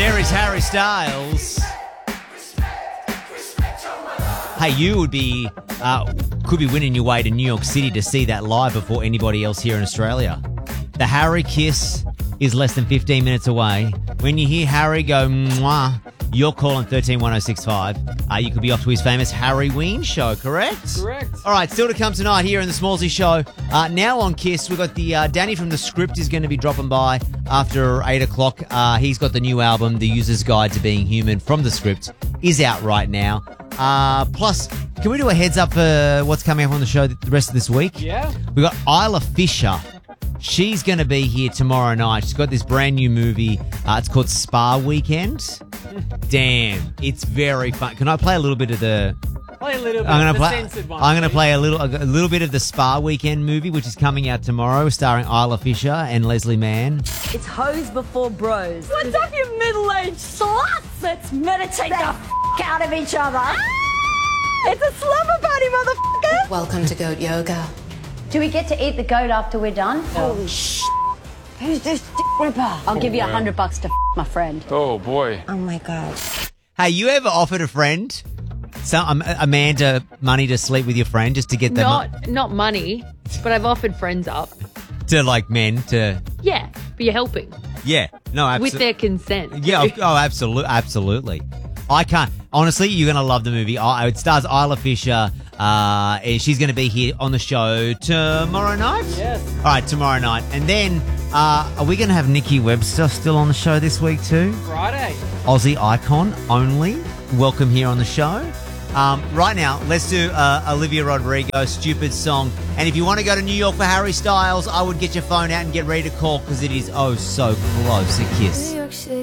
There is Harry Styles. Hey, you would be could be winning your way to New York City to see that live before anybody else here in Australia. The Harry kiss is less than 15 minutes away. When you hear Harry go mwah, you're calling 131065. You could be off to his famous Harry Ween show, correct? Correct. All right, still to come tonight here in the Smallsy Show. Now on Kiss, we've got the Danny from The Script is going to be dropping by after 8 o'clock. He's got the new album, The User's Guide to Being Human from The Script, is out right now. Plus, can we do a heads up for what's coming up on the show the rest of this week? Yeah. We've got Isla Fisher. She's going to be here tomorrow night. She's got this brand new movie. It's called Spa Weekend. Damn, it's very fun. Can I play a little bit of the... Play a little bit I'm of the gonna censored one. I'm going to play a little bit of the Spa Weekend movie, which is coming out tomorrow, starring Isla Fisher and Leslie Mann. It's hoes before bros. What's up, you middle-aged sluts? Let's meditate the f*** out of each other. It's a slumber party, motherfucker. Welcome to Goat Yoga. Do we get to eat the goat after we're done? Holy sh**. Who's this ripper? I'll give you $100 to f*** my friend. Oh, boy. Oh, my God. Hey, you ever offered a friend, a man, money to sleep with your friend just to get them Not money, but I've offered friends up. to like men to... Yeah, but you're helping Yeah, no, absolutely. with their consent. Yeah, absolutely. I can't. Honestly, you're going to love the movie. It stars Isla Fisher. She's going to be here on the show tomorrow night? Yes. All right, tomorrow night. And then, are we going to have Nikki Webster still on the show this week too? Friday. Aussie icon only. Welcome here on the show. Right now, let's do Olivia Rodrigo, Stupid Song. And if you want to go to New York for Harry Styles, I would get your phone out and get ready to call because it is oh so close a kiss.